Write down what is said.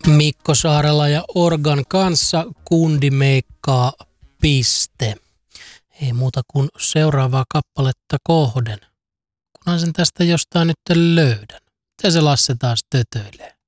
Mikko Saarela ja Organ kanssa kundimeikkaa piste. Ei muuta kuin seuraavaa kappaletta kohden. Kunhan sen tästä jostain nyt löydän. Mitä se Lasse taas tötöilee?